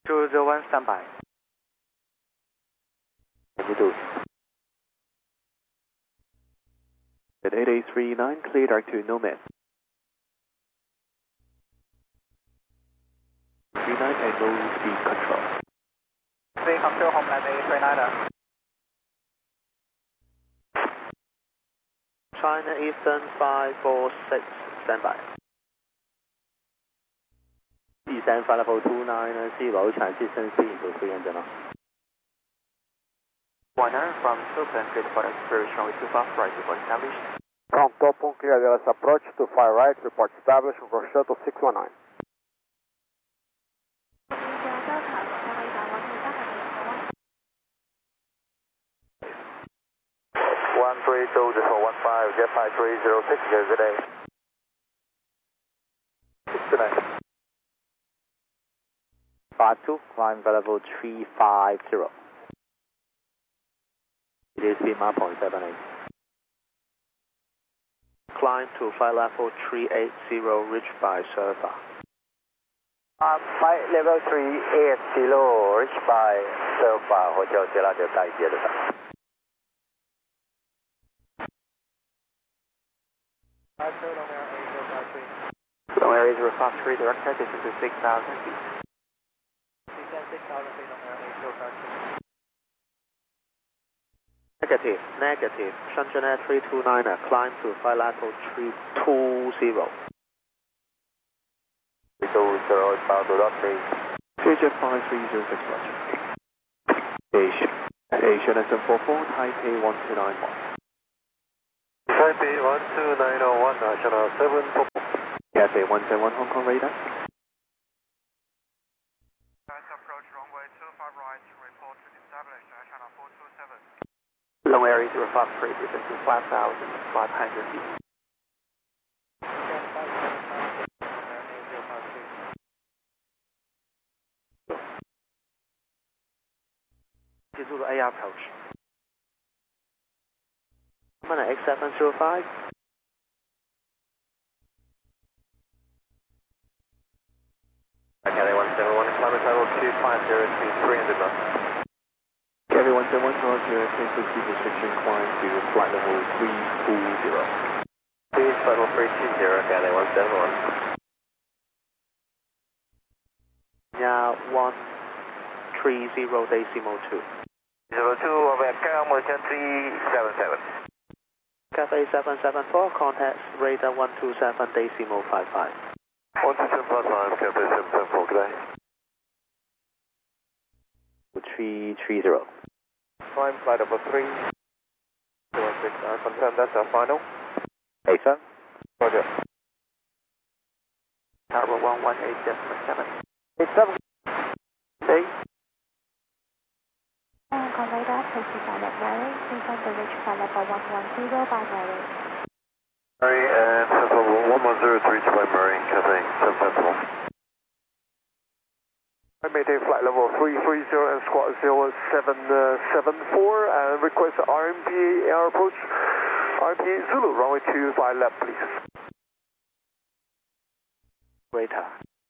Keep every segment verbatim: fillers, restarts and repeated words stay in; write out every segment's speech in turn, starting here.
two zero one standby. Altitude. At eight eight three nine, clear dark to no miss. three nine and no speed control. three come to Homeland eight three nine. China Eastern five four six, standby. 二三 five level two nine zero, China Eastern speed into three engine. Warner from Open, good for exploration with two fast right, report established. From top one clear the L S approach to fire right, report established for shuttle six one nine. one three two zero one five, jet five three zero six, good day. Good day. five two, climb level three five zero. It is speed map point seven eight. Climb to flight level three eight zero, reach by Surfa. Uh, flight level three eight zero, reach by Surfa, Hotel Sierra Delta 一接的上。 Long Air zero five three, direct distance to six thousand feet. Descend six thousand feet, Long Air eight zero five three. Negative, negative. Shenzhen three two nine, climb to flight level three two zero. three two zero, bound to runway. Future five three zero six, Roger. Asia, Asia Nelson four four, Taipei one two nine one. Taipei one two nine zero one, National seven four. Yes, A one seven one, Hong Kong radar. Let's approach runway two five right, report to establish Channel four two seven. Long Air zero five three, distance to five thousand five hundred feet. Zulu A approach. I'm on X seven zero five. Kelly one seven one, climate level two five zero to three hundred knots. Kelly one seven one, Roger, cancel speed restriction, climb to flight level three two zero. Please, flight level three two zero, Kelly one seven one. Yeah, one three zero decimal two. zero two, overcome, motion three seven seven. Cafe seven seven four, contact radar one two seven decimal five five. one two seven five five, Cafe seven seven four, good day. three three zero. Climb flight level three zero six, I confirm that's our final. Hey, sir. Roger. Tower one one eight decimal seven. eight seven. Eight. Hong Kong radar, please descend at Mary. Please on the reach flight level one one zero by Mary. Murray and level one one zero three by Murray, Cafe seven seven four. I maintain flight level three three zero and squawk zero seven seven four and request R M P air approach. R M P Zulu, runway two five left, please. Radar.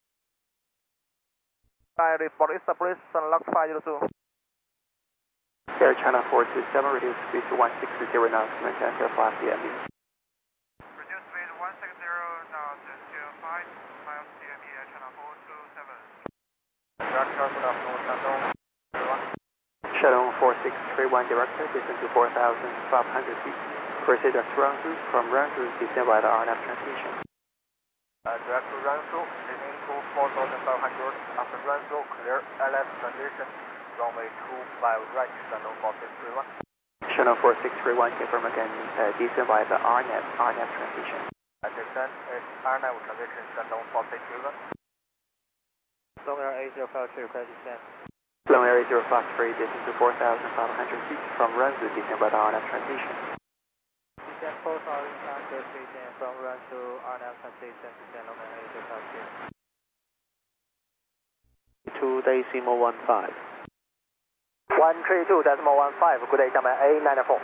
I report established, Sunlock five zero two. Air China four two seven, reduce speed to one six zero knots, maintain five C M E. Reduce speed one six zero knots to five miles C M E at Channel four two seven. Director, good afternoon, Shandong. Shandong four six three one, director, distance to four thousand five hundred feet. Proceed as run through, from run through, descend by the R N F transmission. Uh, director run through, remain to four thousand five hundred. After run through, clear L S transition. Runway two five right, Shandong four six three one. Shandong four six three one, confirm again, uh, descend by the R N F, R N F transmission. I descend is R N F transition, Shandong four six three one. Long Air eight zero five three, request descent. Long Air zero five three, distance to four thousand five hundred feet, from run through, descend by the R N F transmission. Descend four thousand five hundred feet and from run to R N F transition, descend Long Air eight zero five three. two decimal one five. one three two decimal one five, good day, Xiamen A nine four.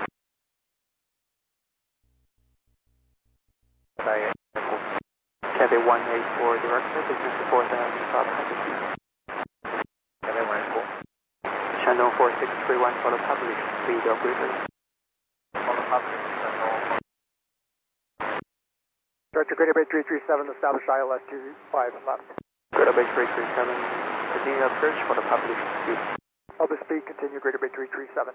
Cafe Cathay one eight four director, distance to four thousand five hundred feet. Cathay one eight four. Shandong four six three one, follow public, speed of greater. Follow public, Director Greater Bay three three seven, establish I L S two five left. Greater Bay three three seven, continue approach for the public speed. Public speed, continue Greater Bay three three seven.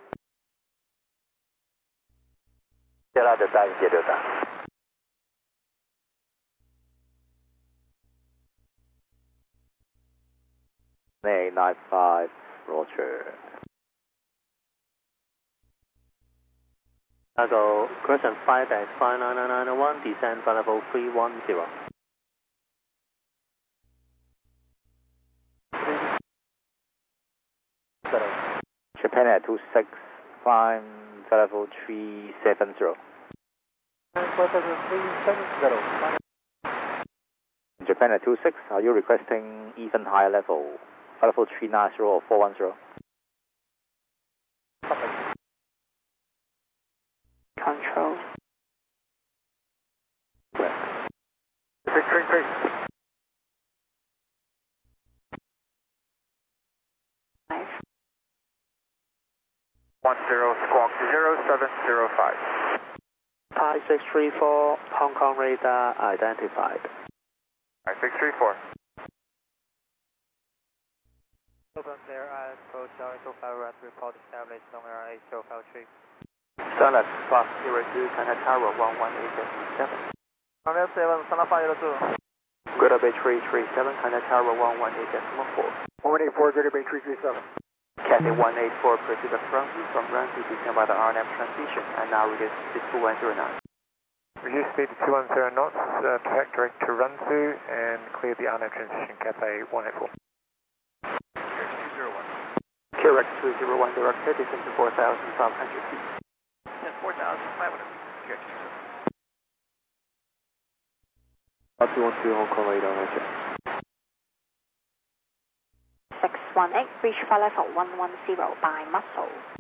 接拉的三接六三。eight nine five, Roger. Cargo, Crescent five dash five nine nine nine one, descend by level three one zero. Japan at two six, climb level three seven zero. Japan at two six, are you requesting even higher level, level three nine zero or four one zero? Control. Three three three. Five. one zero squawk zero seven zero five. Thai six three four, Hong Kong radar identified. Thai six three four. Open there, I approach R two five right, report established somewhere eight zero five three. Starlet Fox zero two, China Tower one one eight seven. Runway seven, Sana five zero two. Greater Bay three three seven, China Tower one one eight four. one eight four, Greater Bay three three seven. Cathay one eight four, proceed to front view from run to descend by the R N F transmission, and now reduce to two one zero nine. Reduce speed to two one zero knots, uh, track direct to run through, and clear the R N F transition, Cathay one eight four. two zero one. Q R X two zero one director, descend to four thousand five hundred feet. four thousand five hundred feet. two one two, Hong Kong radar, Roger. six one eight, reach flight level one one zero by muscle.